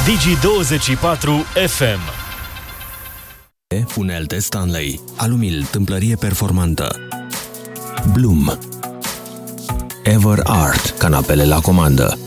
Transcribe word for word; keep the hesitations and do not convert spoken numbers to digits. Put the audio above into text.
Digi douăzeci și patru F M. Unelte Stanley, Alumil, tâmplărie performantă. Bloom, Ever Art, canapele la comandă.